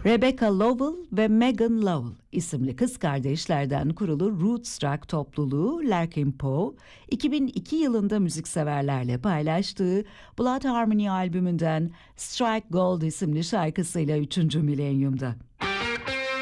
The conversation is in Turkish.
Rebecca Lowell ve Megan Lowell isimli kız kardeşlerden kurulu roots rock topluluğu Larkin Poe, 2002 yılında müzikseverlerle paylaştığı Blood Harmony albümünden Strike Gold isimli şarkısıyla 3. milenyumda.